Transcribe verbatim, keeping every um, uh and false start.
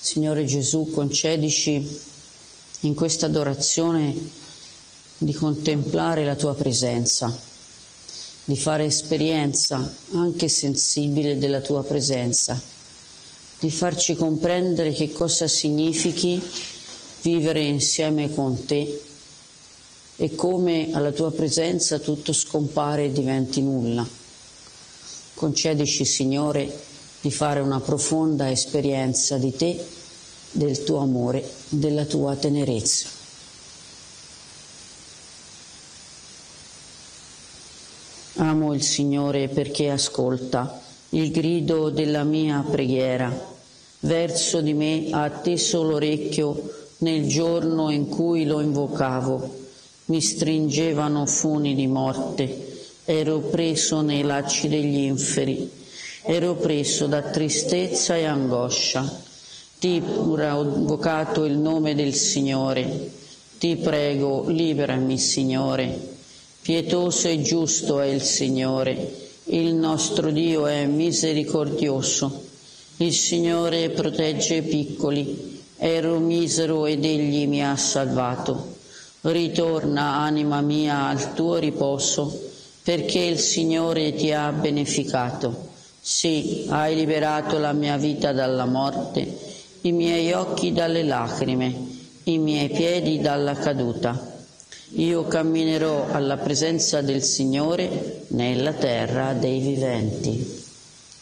Signore Gesù, concedici in questa adorazione di contemplare la Tua presenza, di fare esperienza anche sensibile della Tua presenza, di farci comprendere che cosa significhi vivere insieme con Te e come alla Tua presenza tutto scompare e diventi nulla. Concedici, Signore, di fare una profonda esperienza di Te, del Tuo amore, della Tua tenerezza. Amo il Signore perché ascolta il grido della mia preghiera. Verso di me ha teso l'orecchio nel giorno in cui lo invocavo. Mi stringevano funi di morte, ero preso nei lacci degli inferi, ero preso da tristezza e angoscia. Ti pure ho invocato il nome del Signore, ti prego, liberami, Signore. Pietoso e giusto è il Signore, il nostro Dio è misericordioso. Il Signore protegge i piccoli, ero misero ed Egli mi ha salvato. Ritorna, anima mia, al tuo riposo, perché il Signore ti ha beneficato. Sì, hai liberato la mia vita dalla morte, i miei occhi dalle lacrime, i miei piedi dalla caduta. Io camminerò alla presenza del Signore nella terra dei viventi.